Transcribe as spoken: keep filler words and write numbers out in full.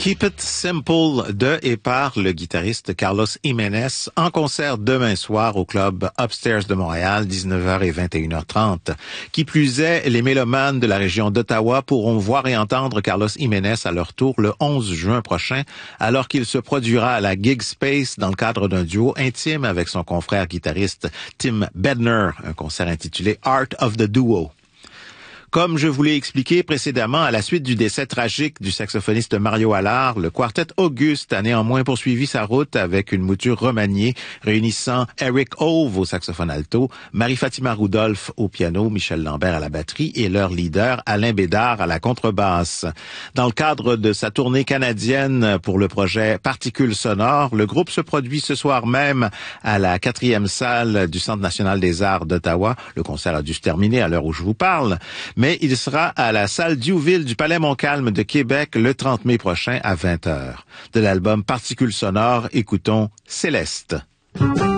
Keep It Simple de et par le guitariste Carlos Jiménez en concert demain soir au club Upstairs de Montréal, dix-neuf heures et vingt et une heures trente. Qui plus est, les mélomanes de la région d'Ottawa pourront voir et entendre Carlos Jiménez à leur tour le onze juin prochain, alors qu'il se produira à la Gig Space dans le cadre d'un duo intime avec son confrère guitariste Tim Bedner, un concert intitulé Art of the Duo. Comme je vous l'ai expliqué précédemment, à la suite du décès tragique du saxophoniste Mario Allard, le quartet Auguste a néanmoins poursuivi sa route avec une mouture remaniée réunissant Eric Hove au saxophone alto, Marie-Fatima Rudolph au piano, Michel Lambert à la batterie et leur leader Alain Bédard à la contrebasse. Dans le cadre de sa tournée canadienne pour le projet Particules sonores, le groupe se produit ce soir même à la quatrième salle du Centre national des arts d'Ottawa. Le concert a dû se terminer à l'heure où je vous parle. Mais il sera à la salle Diouville du Palais Montcalm de Québec le trente mai prochain à vingt heures. De l'album Particules sonores, écoutons Céleste.